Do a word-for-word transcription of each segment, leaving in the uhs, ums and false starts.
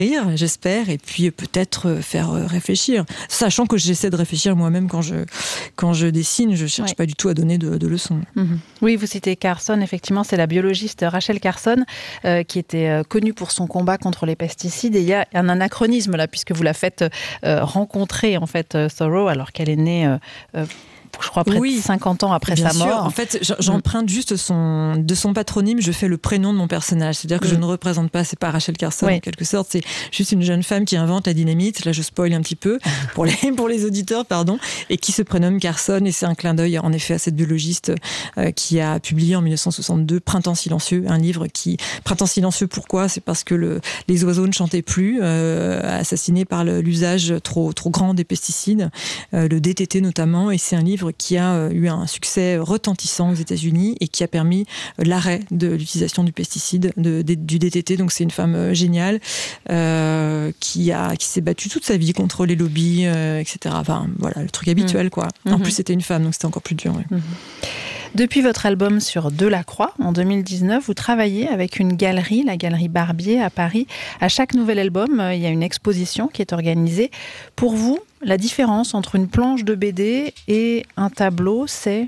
rire, j'espère, et puis peut-être faire réfléchir, sachant que j'essaie de réfléchir moi-même quand je, quand je dessine, je ne cherche ouais. pas du tout à donner de, de leçons. Mmh. Oui, vous citez Carson, effectivement, c'est la biologiste Rachel Carson, euh, qui était euh, connue pour son combat contre les pesticides, et il y a un anachronisme là, puisque vous la faites euh, rencontrer, en fait, euh, Thoreau, alors qu'elle est née... Euh, euh, je crois près oui, de cinquante ans après bien sa sûr. mort. En fait, j'emprunte juste son, de son patronyme, je fais le prénom de mon personnage. C'est-à-dire que mmh. je ne représente pas, c'est pas Rachel Carson oui. en quelque sorte, c'est juste une jeune femme qui invente la dynamite. Là, je spoil un petit peu pour les, pour les auditeurs, pardon, et qui se prénomme Carson. Et c'est un clin d'œil, en effet, à cette biologiste euh, qui a publié en dix-neuf cent soixante-deux Printemps silencieux, un livre qui... Printemps silencieux, pourquoi ? C'est parce que le, les oiseaux ne chantaient plus, euh, assassinés par le, l'usage trop, trop grand des pesticides, euh, le D T T notamment. Et c'est un livre qui a euh, eu un succès retentissant aux États-Unis et qui a permis l'arrêt de l'utilisation du pesticide, de, de, du D T T. Donc c'est une femme géniale euh, qui, a, qui s'est battue toute sa vie contre les lobbies, euh, et cetera. Enfin voilà, le truc habituel quoi. En mmh. plus c'était une femme, donc c'était encore plus dur. Ouais. Mmh. Depuis votre album sur Delacroix, en deux mille dix-neuf, vous travaillez avec une galerie, la Galerie Barbier à Paris. À chaque nouvel album, il y a une exposition qui est organisée. Pour vous, la différence entre une planche de B D et un tableau, c'est...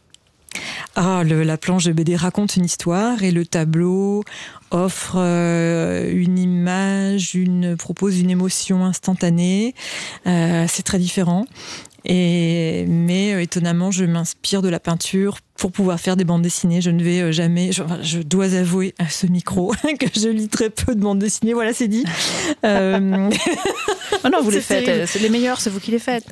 Ah, le, la planche de B D raconte une histoire et le tableau offre euh, une image, une, propose une émotion instantanée. Euh, c'est très différent. Et, mais euh, étonnamment, je m'inspire de la peinture pour pouvoir faire des bandes dessinées. Je ne vais jamais... Je, enfin, je dois avouer à ce micro que je lis très peu de bandes dessinées. Voilà, c'est dit. Euh... Oh non, vous les faites. Terrible. C'est les meilleurs, c'est vous qui les faites.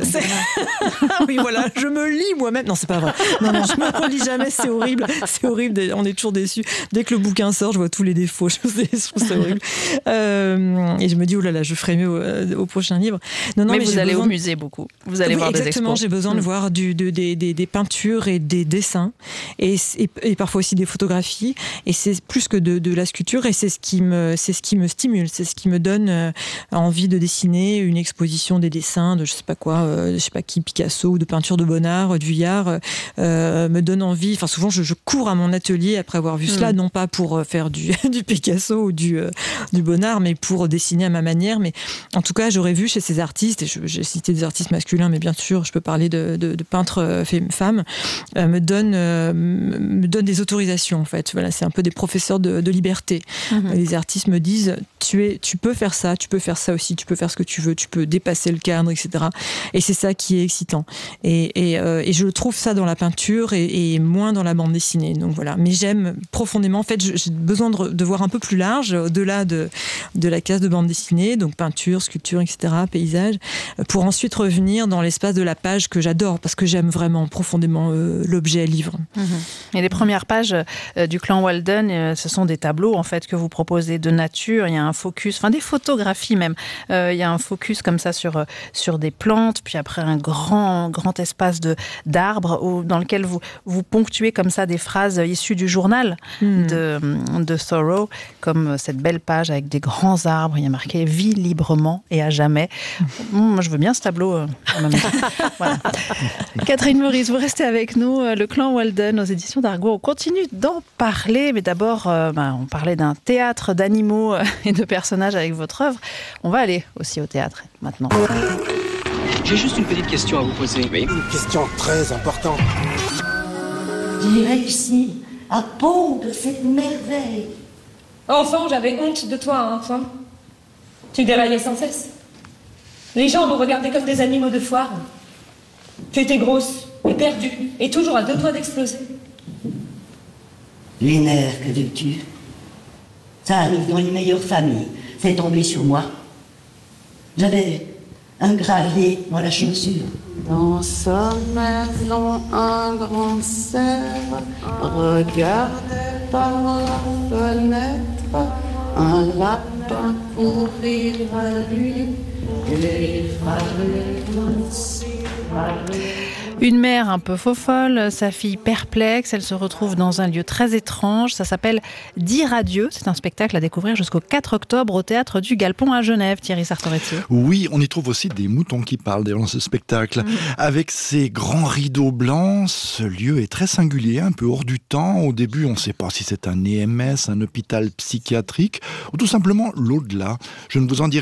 Ah oui, voilà, je me lis moi-même. Non, c'est pas vrai. Non, non, je me relis jamais, c'est horrible. C'est horrible, on est toujours déçus. Dès que le bouquin sort, je vois tous les défauts. Je trouve ça horrible. Euh, et je me dis, oh là là, je ferai mieux au, au prochain livre. Non, non, mais, mais vous allez au musée beaucoup. Vous allez oui, voir des expos. Exactement, j'ai besoin mmh. de voir du, de, des, des, des peintures et des dessins. Et, et, et parfois aussi des photographies, et c'est plus que de, de la sculpture, et c'est ce qui me, c'est ce qui me stimule, c'est ce qui me donne euh, envie de dessiner une exposition des dessins de je sais pas quoi, euh, je sais pas qui, Picasso ou de peinture de Bonnard, de Vuillard, euh, me donne envie. Enfin souvent je, je cours à mon atelier après avoir vu mmh. cela, non pas pour faire du, du Picasso ou du, euh, du Bonnard, mais pour dessiner à ma manière. Mais en tout cas j'aurais vu chez ces artistes, et je, j'ai cité des artistes masculins, mais bien sûr je peux parler de, de, de peintres femmes, euh, me donne Euh, me donne des autorisations en fait. Voilà, c'est un peu des professeurs de, de liberté. Mmh. Les artistes me disent tu, es, tu peux faire ça, tu peux faire ça aussi, tu peux faire ce que tu veux, tu peux dépasser le cadre, et cetera. Et c'est ça qui est excitant. Et, et, euh, et je trouve ça dans la peinture et, et moins dans la bande dessinée. Donc voilà. Mais j'aime profondément. En fait, j'ai besoin de, de voir un peu plus large, au-delà de, de la case de bande dessinée, donc peinture, sculpture, et cetera, paysage, pour ensuite revenir dans l'espace de la page que j'adore parce que j'aime vraiment profondément euh, l'objet livre. Mmh. Et les premières pages euh, du clan Walden, euh, ce sont des tableaux en fait que vous proposez de nature. Il y a un focus, enfin des photographies même. Euh, il y a un focus comme ça sur sur des plantes, puis après un grand grand espace de d'arbres où, dans lequel vous vous ponctuez comme ça des phrases issues du journal mmh. de de Thoreau, comme cette belle page avec des grands arbres. Il y a marqué "Vis librement et à jamais". Mmh, moi, je veux bien ce tableau. Euh, en même temps. Voilà. Catherine Meurice, vous restez avec nous. Le clan Walden aux éditions d'Argo. On continue d'en parler, mais d'abord, euh, ben, on parlait d'un théâtre d'animaux et de personnages avec votre œuvre. On va aller aussi au théâtre maintenant. J'ai juste une petite question à vous poser. Oui. Une question très importante. J'ai réussi à pondre cette merveille. Enfant, j'avais honte de toi, enfant. Tu déraillais sans cesse. Les gens nous regardaient comme des animaux de foire. Tu étais grosse et perdue, et toujours à deux doigts d'exploser. Les nerfs, que veux-tu? Ça arrive dans les meilleures familles. C'est tombé sur moi. J'avais un gravier dans la chaussure. Dans sa maison, un grand cerf regarde par la fenêtre un lapin courir à lui. Les frères aussi Une mère un peu faux-folle, sa fille perplexe, elle se retrouve dans un lieu très étrange, ça s'appelle Dire adieu, c'est un spectacle à découvrir jusqu'au quatre octobre au Théâtre du Galpon à Genève, Thierry Sartoretti. Oui, on y trouve aussi des moutons qui parlent dans ce spectacle. Mmh. Avec ses grands rideaux blancs, ce lieu est très singulier, un peu hors du temps. Au début, on ne sait pas si c'est un E M S, un hôpital psychiatrique, ou tout simplement l'au-delà. Je ne vous en dirai